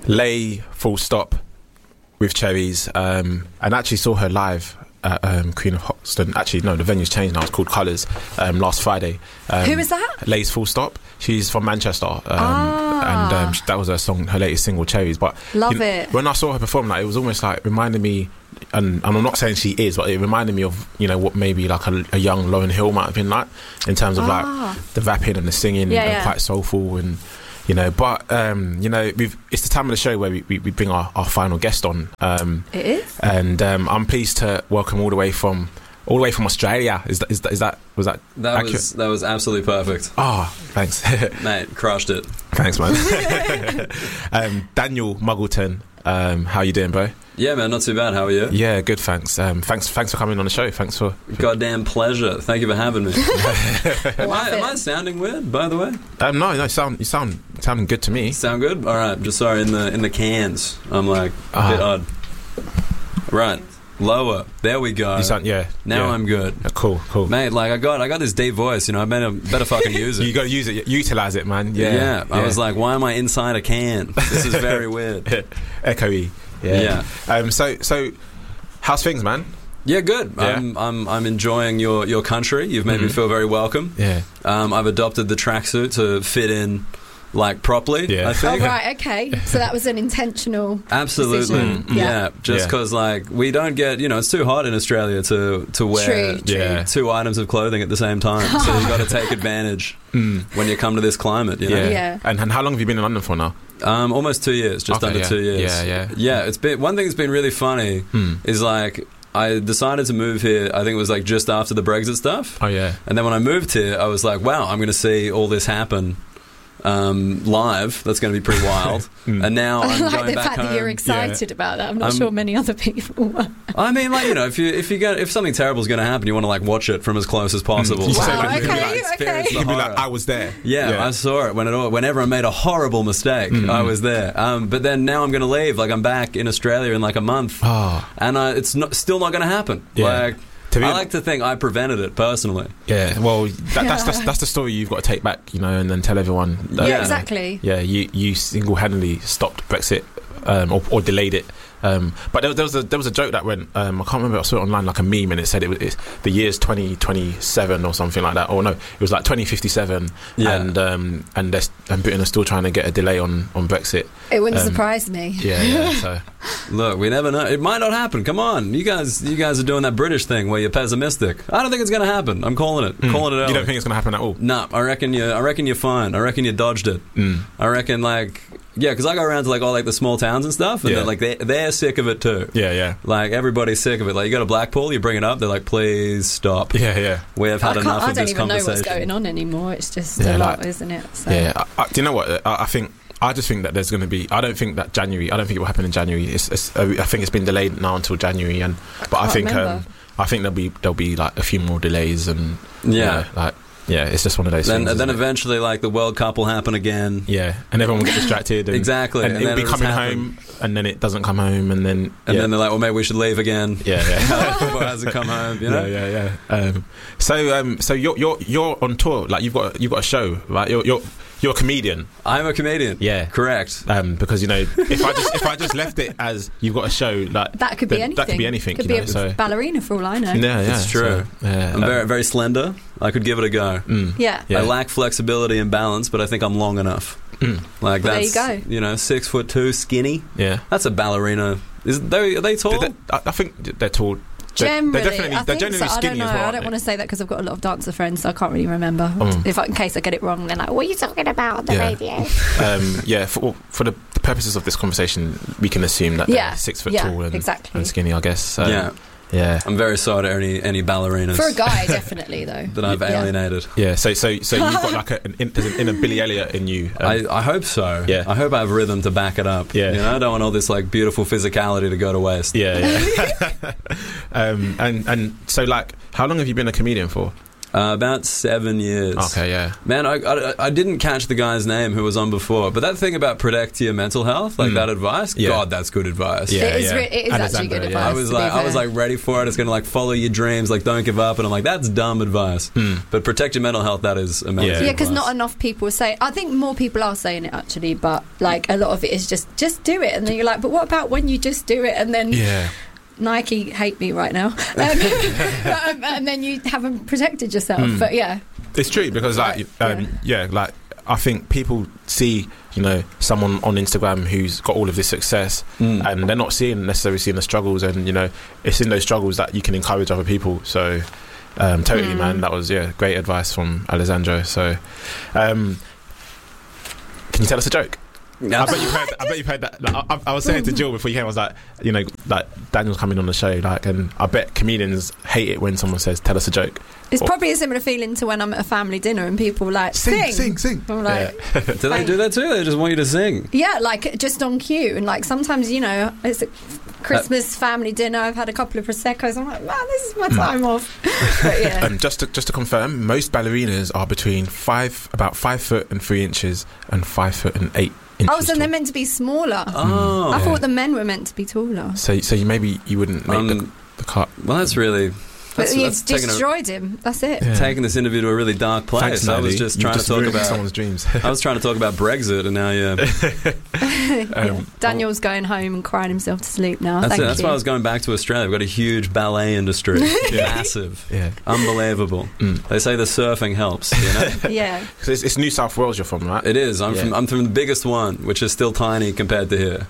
Lay Full Stop with Cherries, and actually saw her live at Queen of Hoxton. Actually, no, the venue's changed now. It's called Colours. Last Friday. Who is that? Lay's Full Stop. She's from Manchester, and that was her song, her latest single, Cherries. But Love it. When I saw her perform, like, it was almost like reminded me, and I'm not saying she is, but it reminded me of, you know, what maybe like a young Lauryn Hill might have been like, in terms of like the rapping and the singing, and quite soulful, and you know. But you know, it's the time of the show where we bring our final guest on. It is, and I'm pleased to welcome all the way from Australia. Was that accurate? That was absolutely perfect. Thanks. Mate, crushed it. Thanks, man. Daniel Muggleton, how you doing, bro? Yeah, man, not too bad. How are you? Yeah, good, thanks. Thanks for coming on the show. Thanks for goddamn pleasure. Thank you for having me. Am I sounding weird, by the way? No, you sounding good to me. Sound good? All right. Just sorry, in the cans, I'm like a bit odd. Right. Lower. There we go. You sound, Now I'm good. Cool. Mate, like I got this deep voice, you know, I better fucking use it. You gotta use it, utilize it, man. Yeah. I was like, why am I inside a can? This is very weird. Echoey. Yeah. So how's things, man? Yeah, good. Yeah. I'm enjoying your country. You've made me feel very welcome. Yeah. I've adopted the tracksuit to fit in, like, properly. Yeah. I think. Oh, right, okay. So that was an intentional Absolutely. decision. Yeah. Just because, like, we don't get, you know, it's too hot in Australia to wear True. two items of clothing at the same time. So you've got to take advantage when you come to this climate, you know? Yeah. And how long have you been in London for now? Almost 2 years, just under 2 years. Yeah. It's been one thing that's been really funny is, like, I decided to move here, I think it was like just after the Brexit stuff. Oh yeah. And then when I moved here, I was like, wow, I'm going to see all this happen live. That's going to be pretty wild. And now I'm I like going the back fact home. that you're excited about that. I'm not sure many other people were. I mean, like, you know, if something terrible is going to happen, you want to, like, watch it from as close as possible. Wow, Okay. You can be like, I was there. Yeah, I saw it whenever I made a horrible mistake. I was there. But then now I'm going to leave. Like, I'm back in Australia in like a month, and it's still not going to happen. Yeah. Like, I like to think I prevented it personally. Yeah, well, that's the story you've got to take back, you know, and then tell everyone that, Exactly. Yeah, you single-handedly stopped Brexit, or delayed it. But there was a joke that went, I can't remember, I saw it online, like a meme, and it said it's the year's 2027 or something like that, or no, it was like 2057, and Britain are still trying to get a delay on Brexit. It wouldn't surprise me. So look, we never know. It might not happen. Come on, you guys are doing that British thing where you're pessimistic. I don't think it's going to happen. I'm calling it. Calling it early. You don't think it's going to happen at all? No, I reckon you're fine. I reckon you dodged it. I reckon, like, yeah, because I go around to, like, all, like, the small towns and stuff, and they're sick of it too. Yeah. Like, everybody's sick of it. Like, you go to Blackpool, you bring it up, they're like, please stop. Yeah. We have had enough of this conversation. I don't even know what's going on anymore. It's just a lot, isn't it? So. Yeah. Do you know what? I just think that there's going to be. I don't think it will happen in January. I think it's been delayed now until January, but I think there'll be like a few more delays, and it's just one of those things. And then eventually, like, the World Cup will happen again. Yeah, and everyone will get distracted. And, exactly. And it'll be coming home, and then it doesn't come home, and then they're like, well, maybe we should leave again. Yeah. Football hasn't come home. You know? Yeah. So you're on tour. Like, you've got a show, right? You're a comedian. I'm a comedian. Yeah, correct. Because, you know, if I just left it as you've got a show, like, that could be anything. That could be anything. Could be a ballerina for all I know. Yeah, it's true. So, I'm very, very slender. I could give it a go. Yeah. I lack flexibility and balance, but I think I'm long enough. Like, that's, there you go. You know, 6'2", skinny. Yeah, that's a ballerina. Are they tall? I think they're tall. Generally, they're generally skinny as well. I don't want to say that because I've got a lot of dancer friends, so I can't really remember. In case I get it wrong, they're like, "What are you talking about on the radio?" For the purposes of this conversation, we can assume that they're 6 foot tall and skinny, I guess. Yeah. I'm very sorry to any ballerinas. For a guy, definitely, though. that I've alienated. Yeah, so you've got like there's an inner Billy Elliot in you. I hope so. Yeah. I hope I have rhythm to back it up. Yeah. You know, I don't want all this, like, beautiful physicality to go to waste. Yeah. And so, like, how long have you been a comedian for? About 7 years. Okay, yeah. Man, I didn't catch the guy's name who was on before, but that thing about protect your mental health, like that advice, God, that's good advice. Yeah, it is actually good advice. I was like ready for it. It's going to like follow your dreams, like don't give up. And I'm like, that's dumb advice. But protect your mental health, that is amazing. Yeah, because not enough people say. I think more people are saying it actually, but like a lot of it is just do it, and then you're like, but what about when you just do it and then Nike hate me right now, and then you haven't protected yourself. But yeah, it's true because like like I think people see someone on Instagram who's got all of this success, and they're not necessarily seeing the struggles, and it's in those struggles that you can encourage other people. So totally, man, that was great advice from Alessandro. So can you tell us a joke? I bet you've heard that. Like, I was saying to Jill before you came, I was like, like Daniel's coming on the show, like, and I bet comedians hate it when someone says, "Tell us a joke." It's probably a similar feeling to when I'm at a family dinner and people like sing. I'm like, do they do that too? They just want you to sing. Yeah, like just on cue, and like sometimes it's a Christmas family dinner. I've had a couple of proseccos. I'm like, man, this is my time off. But yeah. Just to confirm, most ballerinas are between about 5 foot and 3 inches and 5 foot and 8 inches. Oh, so they're meant to be smaller. Oh, I thought the men were meant to be taller. So maybe you wouldn't make the cut. Well, that's really. But you've destroyed him. That's it. Yeah. Taking this interview to a really dark place. Thanks, I was just trying to talk about someone's dreams. I was trying to talk about Brexit, and now Daniel's going home and crying himself to sleep now. That's why I was going back to Australia. We've got a huge ballet industry, massive, unbelievable. They say the surfing helps. Yeah. Because it's New South Wales you're from, right? It is. I'm from the biggest one, which is still tiny compared to here.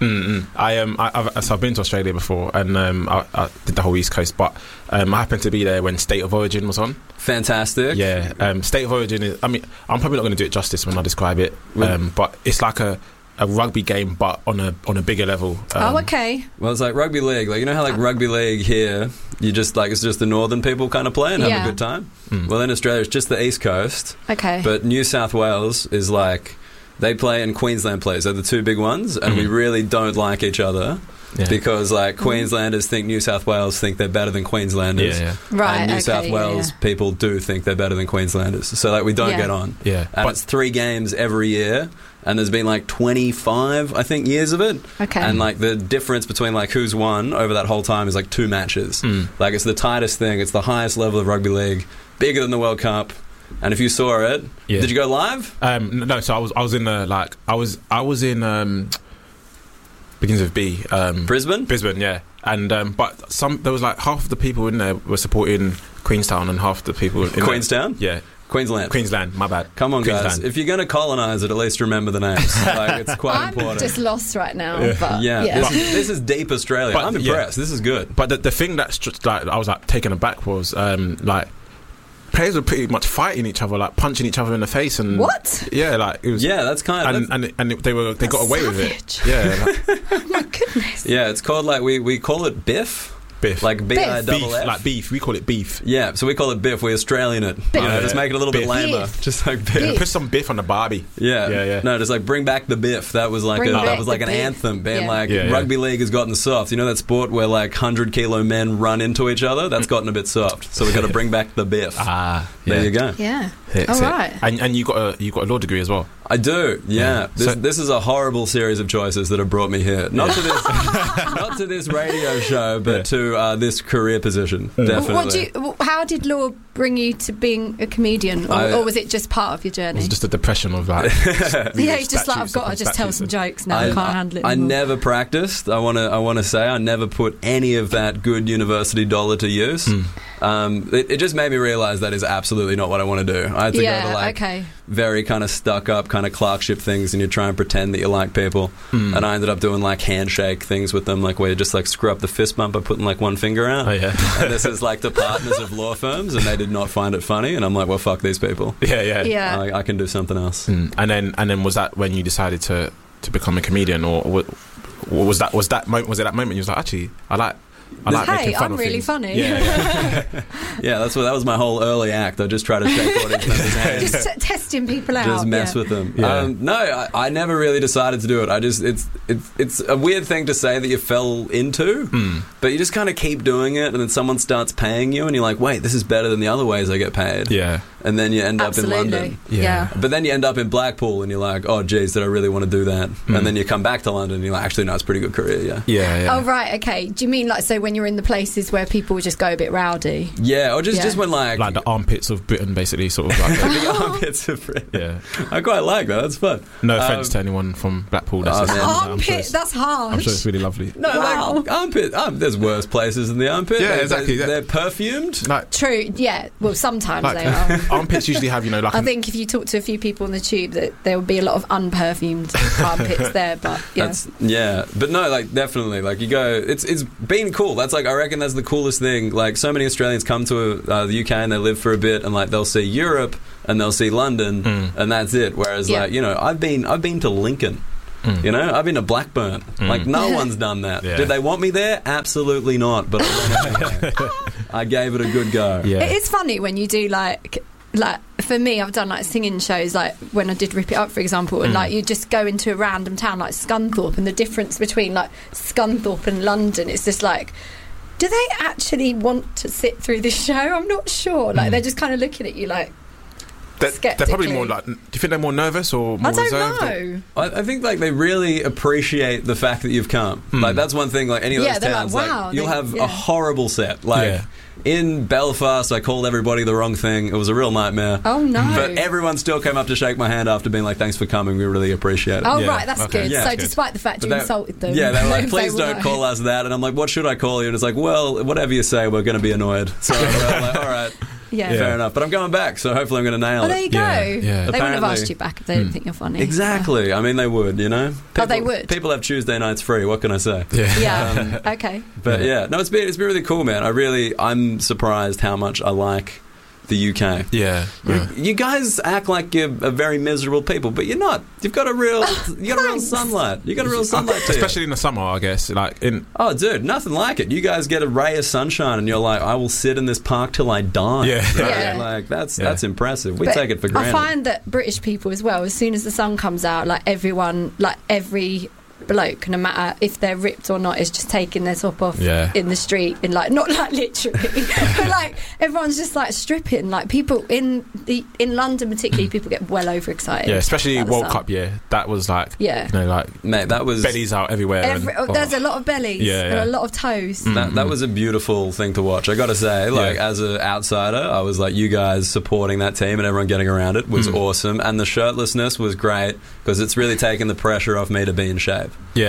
I've been to Australia before, and I did the whole East Coast, but I happened to be there when State of Origin was on. Fantastic. Yeah. State of Origin is, I'm probably not going to do it justice when I describe it, but it's like a rugby game, but on a bigger level. Okay. Well, it's like rugby league. Like, how like rugby league here, you just like, it's just the northern people kind of play and have a good time. Well, in Australia, it's just the East Coast. Okay. But New South Wales is like, they play and Queensland plays. They're the two big ones, and we really don't like each other. Yeah. Because like Queenslanders think New South Wales think they're better than Queenslanders, right? And New South Wales people do think they're better than Queenslanders, so like we don't get on. Yeah, and it's 3 games every year, and there's been like 25, I think, years of it. Okay, and like the difference between like who's won over that whole time is like 2 matches. Like it's the tightest thing. It's the highest level of rugby league, bigger than the World Cup. And if you saw it, did you go live? No, so I was in I was in. Begins with B. Brisbane, yeah. And but there was like half of the people in there were supporting Queenstown, and half the people in Queenstown. Queensland. My bad. Come on, guys. If you're going to colonise it, at least remember the names. Like, it's quite important. I'm just lost right now. Yeah. But This is deep Australia. I'm impressed. This is good. But the thing that's like I was like taken aback was like. Players were pretty much fighting each other, like punching each other in the face, and what? Yeah, like it was. Yeah, that's kind of. And they got away savage. With it. Yeah. Like, oh my goodness. Yeah, it's called like we call it biff. Like B-I-double-F. Beef, like beef. We call it beef. Yeah, so we call it biff. We Australian it. Just make it a little bit lamer. Biff. Just like biff. Put some biff on the barbie. Yeah. No, just like bring back the biff. That was like an anthem. Being like rugby league has gotten soft. You know that sport where like 100-kilo men run into each other? That's gotten a bit soft. So we've got to bring back the biff. There you go. Yeah. All right. And you got a law degree as well. I do. Yeah. This is a horrible series of choices that have brought me here. Not to this radio show, but to this career position. Definitely. How did law bring you to being a comedian, or was it just part of your journey? It was just a depression of like. You're just like, I've got to just tell some jokes now. I can't handle it anymore. I never practiced. I want to say I never put any of that good university dollar to use. It just made me realise that is absolutely not what I want to do. I had to go to like very kind of stuck up kind of clerkship things, and you try and pretend that you like people. And I ended up doing like handshake things with them, like where you just like screw up the fist bump by putting like one finger out. And this is like the partners of law firms, and they did not find it funny, and I'm like, well, fuck these people. I can do something else. And then was that when you decided to become a comedian, or was that moment you was like, actually I I like making fun I'm of really things. funny. Yeah, that was my whole early act. I just try to shake audience members' hands. Just testing people out. Just mess with them. Yeah. No, I never really decided to do it. It's a weird thing to say that you fell into, but you just kind of keep doing it, and then someone starts paying you, and you're like, wait, this is better than the other ways I get paid. Yeah. And then you end up in London. Yeah. But then you end up in Blackpool, and you're like, oh, geez, did I really want to do that? And then you come back to London, and you're like, actually, no, it's a pretty good career, Yeah. Oh, right, okay. Do you mean, like, so when you're in the places where people just go a bit rowdy? Yeah, or just when, like the armpits of Britain, basically, sort of like... the armpits of Britain. Yeah. I quite like that. That's fun. No offence to anyone from Blackpool. That's armpit, that's harsh. I'm sure it's really lovely. No, like, armpit, there's worse places than the armpit. Yeah, exactly. They're perfumed. Like, true, yeah. Well, sometimes they are. Armpits usually have, like... I think if you talk to a few people on the tube, that there will be a lot of unperfumed armpits there, but yeah. But no, like, definitely, like, you go, it's been cool. That's like, I reckon that's the coolest thing. Like, so many Australians come to the UK and they live for a bit, and like they'll see Europe and they'll see London, and that's it. Whereas like, I've been to Lincoln. I've been to Blackburn. Like, no one's done that. Did they want me there? Absolutely not. But I gave it a good go. It is funny when you do like for me, I've done like singing shows, like when I did Rip It Up, for example, and like you just go into a random town like Scunthorpe, and the difference between like Scunthorpe and London is just like, do they actually want to sit through this show? I'm not sure. Like they're just kind of looking at you like they're probably more like, do you think they're more nervous or more reserved? I don't know. I think like they really appreciate the fact that you've come. Like that's one thing, like any of those towns, like, wow, you'll have a horrible set. Like in Belfast, I called everybody the wrong thing. It was a real nightmare. Oh no. But everyone still came up to shake my hand after being like, thanks for coming, we really appreciate it. Oh right, that's good. Yeah, so despite the fact you insulted them, they were like, please don't call us that. And I'm like, what should I call you? And it's like, well, whatever you say, we're going to be annoyed. So I'm like, all right. Fair enough. But I'm going back, so hopefully I'm going to nail it. Oh, there you go. Yeah. They wouldn't have asked you back if they didn't think you're funny. Exactly. I mean, they would, People, they would. People have Tuesday nights free. What can I say? Yeah. Okay. But no, it's been really cool, man. I'm surprised how much I like the UK. Yeah. You guys act like you're a very miserable people, but you're not. You've got a real sunlight. You got a real sunlight to you. Especially in the summer, I guess. Oh, dude, nothing like it. You guys get a ray of sunshine, and you're like, I will sit in this park till I die. Yeah. Like that's impressive. We take it for granted. I find that British people as well, as soon as the sun comes out, like everyone, like every bloke, no matter if they're ripped or not, is just taking their top off in the street, and like not like literally, but like everyone's just like stripping. Like people in London particularly, people get well overexcited. Yeah, especially World Cup year. That was like like mate, that was bellies out everywhere. There's a lot of bellies and a lot of toes. That was a beautiful thing to watch. I got to say, like as an outsider, I was like, you guys supporting that team and everyone getting around it was awesome, and the shirtlessness was great because it's really taken the pressure off me to be in shape.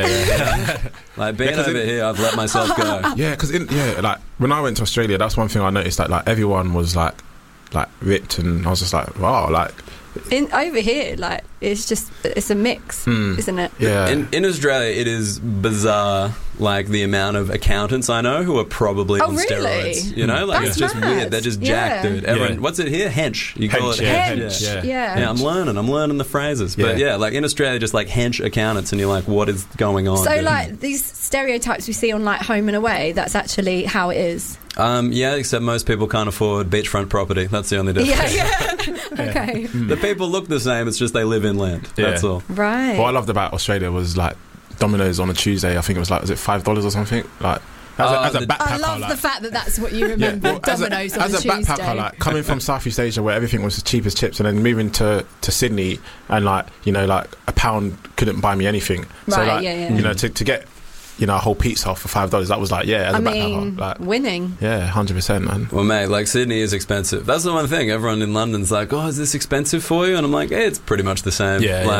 Yeah. Like being over here, I've let myself go. Yeah, because like when I went to Australia, that's one thing I noticed, that like everyone was like ripped, and I was just like, wow, like over here, like it's a mix, isn't it? Yeah. In Australia, it is bizarre, like the amount of accountants I know who are probably on steroids. Like That's it's just mad. weird. They're just jacked, dude. Everyone, what's it here? Hench. You call it hench. Yeah, I'm learning the phrases. But like in Australia, just like hench accountants, and you're like, what is going on? So like these stereotypes we see on like Home and Away, that's actually how it is. Except most people can't afford beachfront property. That's the only difference. Okay. The people look the same. It's just they live inland. That's all. Right. What I loved about Australia was like Domino's on a Tuesday. I think it was like, was it $5 or something? Like as a backpacker, I love the fact that that's what you remember. Domino's on a Tuesday. As a backpacker, like coming from Southeast Asia where everything was as cheap as chips, and then moving to Sydney, and like like a pound couldn't buy me anything. Right. So like to get a whole pizza for $5, that was like, as a backpacker, like winning. Yeah, 100%, man. Well, mate, like Sydney is expensive. That's the one thing. Everyone in London's like, oh, is this expensive for you? And I'm like, it's pretty much the same.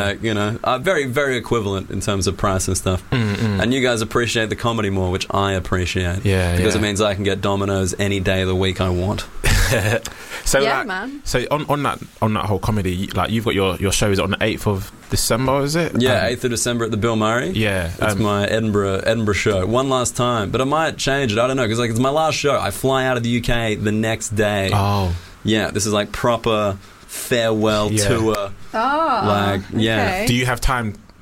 Very, very equivalent in terms of price and stuff. And you guys appreciate the comedy more, which I appreciate. Because it means I can get Domino's any day of the week I want. So man. So on that whole comedy, like you've got your show, is it on the 8th of December, is it? 8th of December at the Bill Murray. It's my Edinburgh show. One last time, but I might change it. I don't know, because like it's my last show. I fly out of the UK the next day. Oh, yeah. This is like proper farewell tour. Oh, okay. Do you have time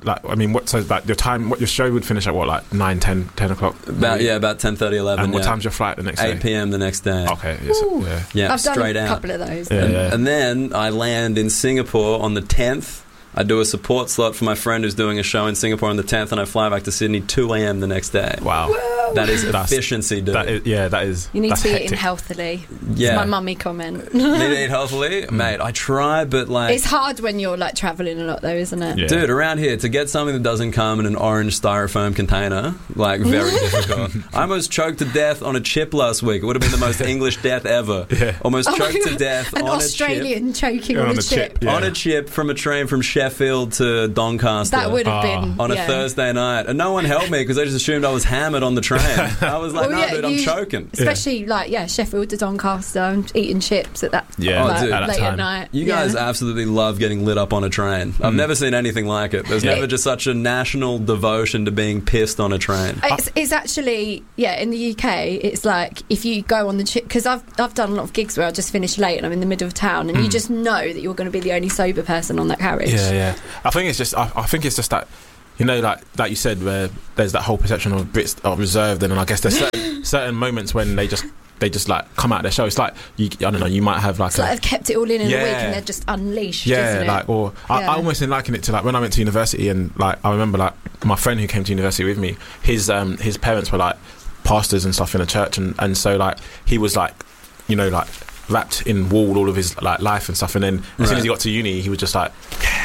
I mean, what? So like your time, what your show would finish at what, like 9, 10 o'clock? About 10:30, 11. And what time's your flight the next day? 8 p.m. the next day. Okay. Yeah, I've straight done a out. couple of those. And then I land in Singapore on the 10th. I do a support slot for my friend who's doing a show in Singapore on the 10th, and I fly back to Sydney 2 a.m. the next day. Wow. Whoa. That is efficiency, dude. That is. You need to be hectic. eating healthily. Yeah. It's my mummy comment. Need to eat healthily? Mate, I try, but like... It's hard when you're like travelling a lot though, isn't it? Yeah. Dude, around here, to get something that doesn't come in an orange styrofoam container, like, very difficult. I almost choked to death on a chip last week. It would have been the most English death ever. Yeah. Almost choked to death An on Australian a chip. choking on a chip. Yeah. On a chip from a train from Sheffield to Doncaster. That would have been on a Thursday night, and no one helped me because they just assumed I was hammered on the train. I was like, dude, I'm choking. Especially Sheffield to Doncaster, and eating chips at that dude, late at night. You guys absolutely love getting lit up on a train. I've never seen anything like it. There's never just such a national devotion to being pissed on a train. It's actually in the UK. It's like if you go on the chip, because I've done a lot of gigs where I just finish late and I'm in the middle of town, and you just know that you're going to be the only sober person on that carriage. Yeah. I think it's just that, you know, like you said, where there's that whole perception of Brits are reserved, and I guess there's certain moments when they just like come out of their show. It's like I don't know, you might have like they've kept it all in a week and they're just unleashed. Yeah, isn't like it? I almost liken it to like when I went to university, and like I remember like my friend who came to university with me, his parents were like pastors and stuff in a church, and so like he was like, you know, like wrapped in wool all of his like life and stuff, and then as soon as he got to uni, he was just like.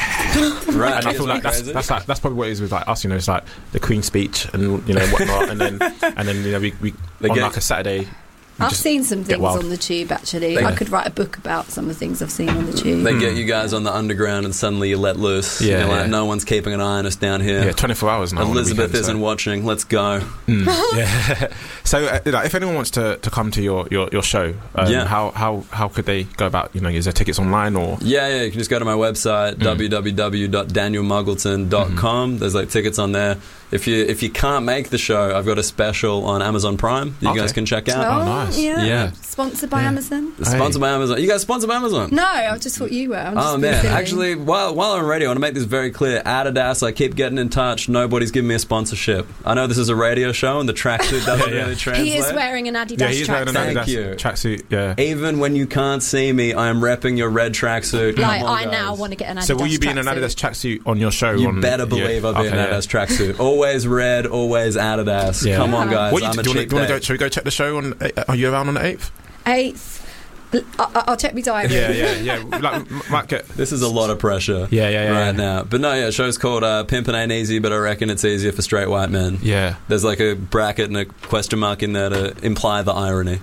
Right, and I feel like that's probably what it is with like us, you know. It's like the Queen's speech and you know whatnot, and then you know we on like a Saturday. I've seen some things on the tube, actually. I could write a book about some of the things I've seen on the tube. They get you guys on the underground and suddenly you let loose. Yeah, like, no one's keeping an eye on us down here. Yeah, 24 hours now. Elizabeth isn't watching. Let's go. Yeah. So, like, if anyone wants to come to your show, how could they go about? You know, is there tickets online or? Yeah. You can just go to my website www.danielmuggleton.com. There's like tickets on there. If you can't make the show, I've got a special on Amazon Prime that you guys can check out. Oh, nice. Yeah. Sponsored by Amazon. Sponsored by Amazon. You guys sponsored by Amazon? No, I just thought you were. Oh man, actually, while I'm on radio, I want to make this very clear. Adidas, I keep getting in touch. Nobody's giving me a sponsorship. I know this is a radio show and the tracksuit doesn't really translate. He is wearing an Adidas tracksuit. Yeah, he's wearing an Adidas tracksuit. Yeah. Even when you can't see me, I am repping your red tracksuit. Like, I now want to get an Adidas tracksuit. So will you be in an Adidas tracksuit on your show? You better believe I'll be in an Adidas tracksuit. Always red, always Adidas. Yeah. Come on, guys. Shall we go check the show on? Are you around on the 8th? 8th. I'll check my diary. Yeah. Like, might get. This is a lot of pressure. Right now. But no, show's called Pimpin' Ain't Easy, but I reckon it's easier for straight white men. Yeah. There's like a bracket and a question mark in there to imply the irony.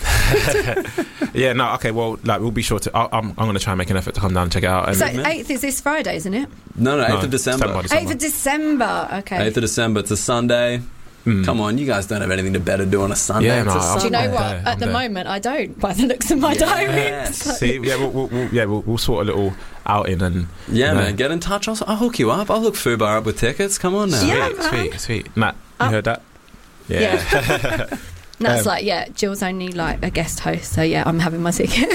Yeah. No. Okay. Well, like we'll be sure to. I'm going to try and make an effort to come down and check it out. So 8th is this Friday, isn't it? No. 8th of December. 8th of December. Okay. 8th of December. It's a Sunday. Come on, you guys don't have anything to better do on a Sunday. Yeah, do you know what? At the moment, I don't. By the looks of my diary. See, we'll sort a little outing and. Yeah, man, get in touch. I'll hook you up. I'll hook Fubar up with tickets. Come on now. Sweet. Matt, you heard that? Yeah. That's Jill's only like a guest host, so I'm having my ticket.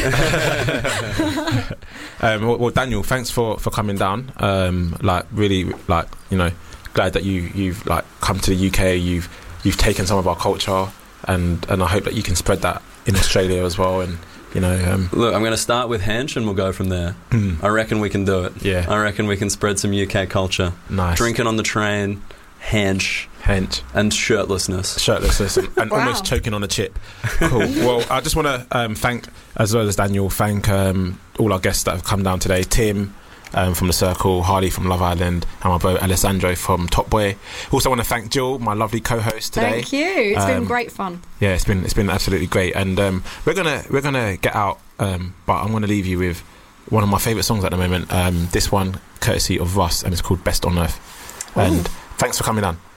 Well, Daniel, thanks for coming down. Really, you know. Glad that you've like come to the UK. You've taken some of our culture, and I hope that you can spread that in Australia as well. And you know, look, I'm going to start with hench, and we'll go from there. I reckon we can do it. Yeah, I reckon we can spread some UK culture. Nice. Drinking on the train, hench, and shirtlessness, and almost choking on a chip. Cool. Well, I just want to thank, as well as Daniel, all our guests that have come down today. Tim. From The Circle, Harley from Love Island, and my bro Alessandro from Top Boy. Also want to thank Jill, my lovely co-host today. Thank you. It's been great fun. Yeah, it's been absolutely great. And we're gonna get out, but I'm gonna leave you with one of my favourite songs at the moment. This one, courtesy of Russ, and it's called Best on Earth. And thanks for coming on.